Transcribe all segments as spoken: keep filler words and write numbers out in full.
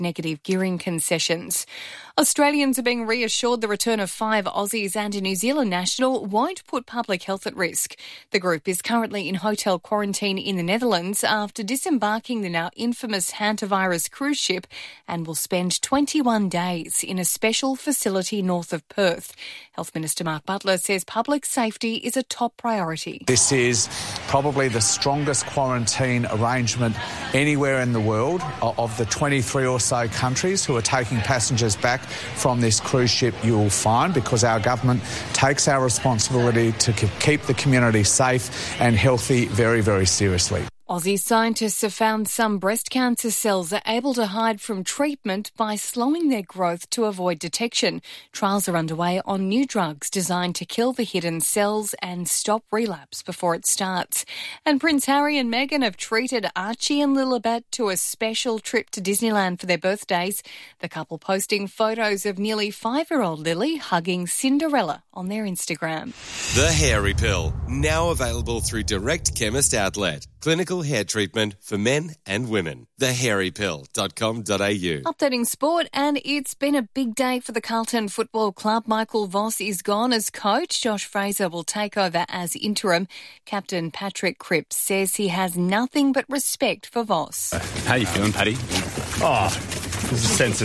negative gearing concessions. Australians are being reassured the return of five Aussies and a New Zealand national won't put public health at risk. The group is currently in hotel quarantine in the Netherlands after disembarking the now infamous hantavirus cruise ship and will spend twenty-one days in a special facility north of Perth. Health Minister Mark Butler says public safety is a top priority. This is probably the strongest quarantine arrangement anywhere in the world of the twenty-three or so countries who are taking passengers back from this cruise ship. You will find, because our government takes our responsibility to keep the community safe and healthy very, very seriously. Aussie scientists have found some breast cancer cells are able to hide from treatment by slowing their growth to avoid detection. Trials are underway on new drugs designed to kill the hidden cells and stop relapse before it starts. And Prince Harry and Meghan have treated Archie and Lilibet to a special trip to Disneyland for their birthdays. The couple posting photos of nearly five-year-old Lily hugging Cinderella on their Instagram. The Hairy Pill, now available through Direct Chemist Outlet. Clinical hair treatment for men and women. the hairy pill dot com dot a u. Updating sport, and it's been a big day for the Carlton Football Club. Michael Voss is gone as coach. Josh Fraser will take over as interim. Captain Patrick Cripps says he has nothing but respect for Voss. How you feeling, Paddy? Oh, there's a sense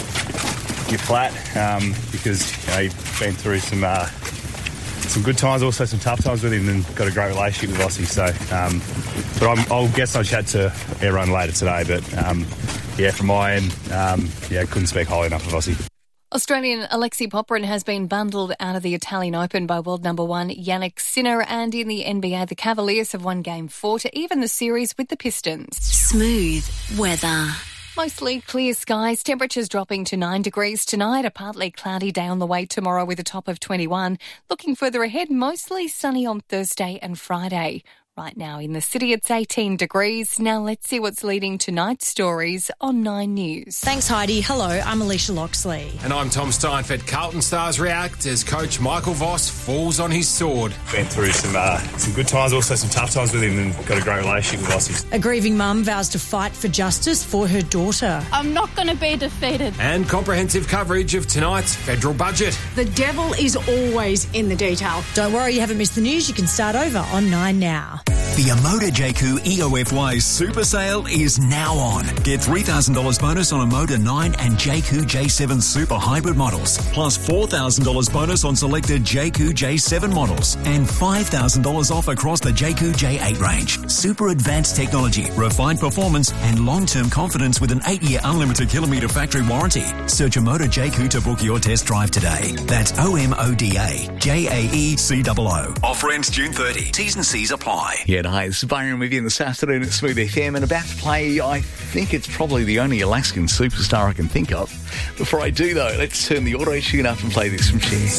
of you're flat um, because you know, you've been through some uh, some good times, also some tough times with him, and got a great relationship with Aussie. So, um, but I'm, I'll guess I'll chat to everyone later today. But um, yeah, from my end, um, yeah, couldn't speak highly enough of Aussie. Australian Alexei Popyrin has been bundled out of the Italian Open by world number one Yannick Sinner, and in the N B A, the Cavaliers have won game four to even the series with the Pistons. Smooth weather. Mostly clear skies, temperatures dropping to nine degrees tonight, a partly cloudy day on the way tomorrow with a top of twenty-one. Looking further ahead, mostly sunny on Thursday and Friday. Right now in the city, it's eighteen degrees. Now let's see what's leading tonight's stories on Nine News. Thanks, Heidi. Hello, I'm Alicia Loxley. And I'm Tom Steinfeld. Carlton stars react as coach Michael Voss falls on his sword. Been through some uh, some good times, also some tough times with him, and got a great relationship with Aussie. A grieving mum vows to fight for justice for her daughter. I'm not going to be defeated. And comprehensive coverage of tonight's federal budget. The devil is always in the detail. Don't worry, you haven't missed the news. You can start over on Nine now. The Amoda J Q E O F Y Super Sale is now on. Get three thousand dollars bonus on Amoda nine and J Q J seven Super Hybrid models, plus four thousand dollars bonus on selected J Q J seven models, and five thousand dollars off across the J Q J eight range. Super advanced technology, refined performance, and long-term confidence with an eight-year unlimited kilometre factory warranty. Search Amoda J Q to book your test drive today. That's O M O D A J A E C O O. Offer ends June thirtieth. T's and C's apply. Yeah, hi, this is Byron with you this afternoon at Smooth F M, and about to play, I think it's probably the only Alaskan superstar I can think of. Before I do, though, let's turn the auto tune up and play this from Cher.